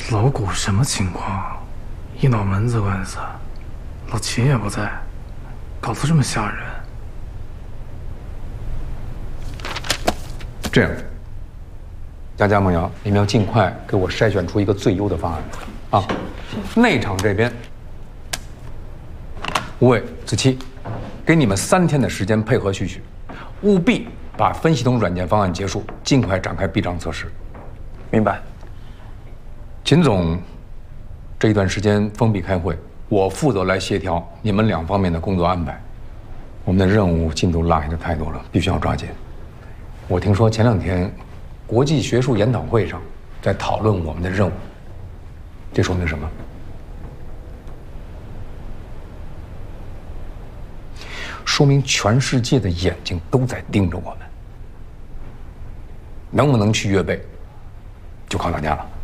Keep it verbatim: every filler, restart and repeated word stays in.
老谷什么情况？一脑门子官司，老秦也不在，搞得这么吓人。 这样，家家梦瑶，你们要尽快给我筛选出一个最优的方案啊！内场这边，吴伟、子期，给你们三天的时间配合许许，务必把分系统软件方案结束，尽快展开 B 章测试。 明白。 秦总，这一段时间封闭开会，我负责来协调你们两方面的工作安排。我们的任务进度落下的太多了，必须要抓紧。我听说前两天，国际学术研讨会上在讨论我们的任务，这说明什么？说明全世界的眼睛都在盯着我们。能不能去越背，就靠大家了。